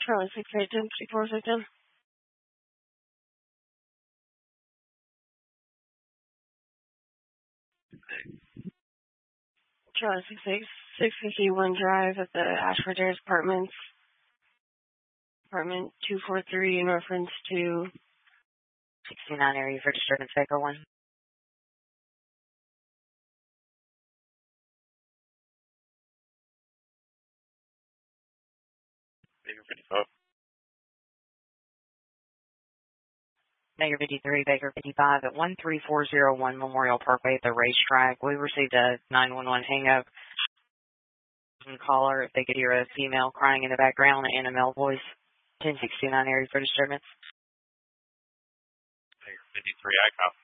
Charlie 68, 1054 victim. Charlie 68, 651 Drive at the Ashford Terrace Apartments. Apartment 243 in reference to 69 area for disturbance, Baker 1. Baker 55. Baker 53, Baker 55 at 13401 Memorial Parkway at the racetrack. We received a 911 hang-up from the caller. If they could hear a female crying in the background and a male voice. 1069 area for disturbance. Baker 53, I copy.